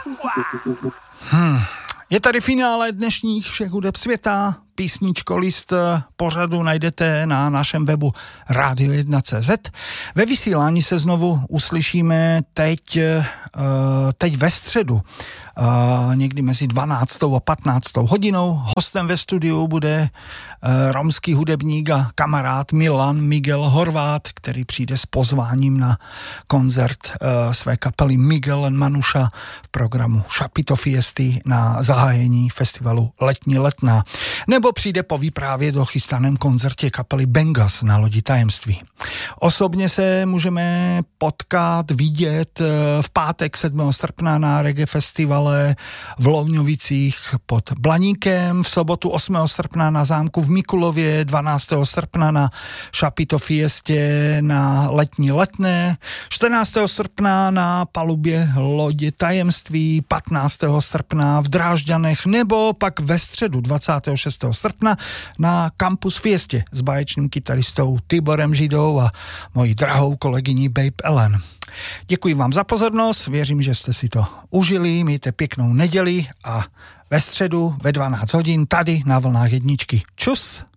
Je tady finále dnešních všech hudeb světa. Písničkolist pořadu najdete na našem webu radio1.cz. Ve vysílání se znovu uslyšíme teď ve středu. Někdy mezi 12. a 15. hodinou. Hostem ve studiu bude romský hudebník a kamarád Milan Miguel Horvát, který přijde s pozváním na koncert své kapely Miguel and Manuša v programu Šapito Fiesty na zahájení festivalu Letní letná. Nebo přijde povyprávět o chystaném koncertě kapely Bengas na Lodi tajemství. Osobně se můžeme potkat, vidět v pátek 7. srpna na reggae festivale v Lovňovicích pod Blaníkem, v sobotu 8. srpna na zámku v Mikulově, 12. srpna na Šapito Fiestě na Letní letné, 14. srpna na palubě Lodě tajemství, 15. srpna v Drážďanech nebo pak ve středu 26. srpna na Campus Fiestě s báječným kytaristou Tiborem Židou a mojí drahou kolegyní Babe Ellen. Děkuji vám za pozornost, věřím, že jste si to užili, mějte pěknou neděli a ve středu ve 12 hodin tady na vlnách jedničky. Čus!